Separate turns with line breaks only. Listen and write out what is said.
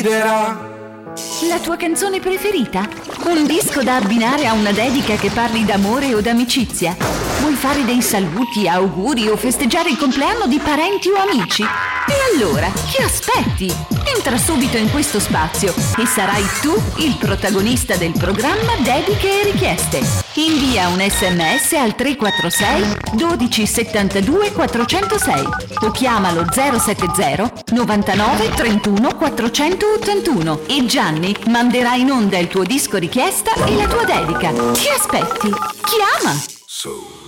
ucciderà.
La tua canzone preferita? Un disco da abbinare a una dedica che parli d'amore o d'amicizia? Vuoi fare dei saluti, auguri o festeggiare il compleanno di parenti o amici? E allora, che aspetti? Entra subito in questo spazio e sarai tu il protagonista del programma Dediche e Richieste. Invia un SMS al 346 12 72 406 o chiamalo 070 99 31 481 e Gianni manderà in onda il tuo disco richiesta e la tua dedica. Che aspetti? Chiama!